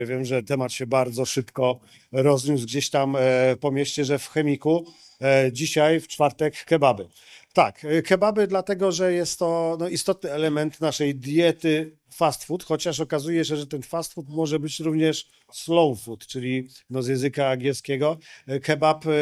Wiem, że temat się bardzo szybko rozniósł gdzieś tam po mieście, że w Chemiku dzisiaj, w czwartek, kebaby. Tak, kebaby dlatego, że jest to istotny element naszej diety fast food, chociaż okazuje się, że ten fast food może być również slow food, czyli z języka angielskiego. Kebab